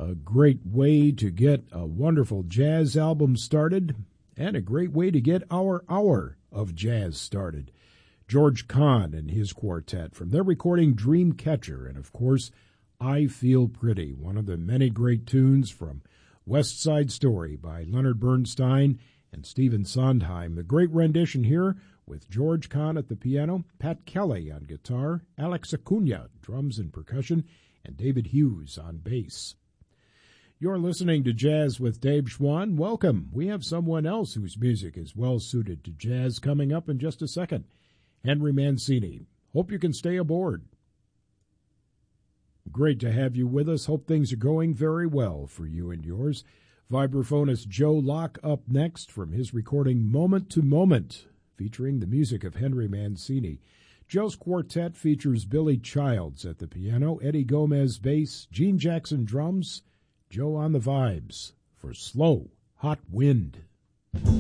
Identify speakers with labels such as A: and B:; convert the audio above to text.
A: A great way to get a wonderful jazz album started, and a great way to get our hour of jazz started. George Kahn and his quartet from their recording Dreamcatcher, and of course, I Feel Pretty, one of the many great tunes from West Side Story by Leonard Bernstein and Stephen Sondheim. The great rendition here with George Kahn at the piano, Pat Kelly on guitar, Alex Acuna, drums and percussion, and David Hughes on bass. You're listening to Jazz with Dave Schwann. Welcome. We have someone else whose music is well suited to jazz coming up in just a second. Henry Mancini. Hope you can stay aboard. Great to have you with us. Hope things are going very well for you and yours. Vibraphonist Joe Locke up next from his recording Moment to Moment, featuring the music of Henry Mancini. Joe's quartet features Billy Childs at the piano, Eddie Gomez bass, Gene Jackson drums, Joe on the vibes for Slow, Hot Wind.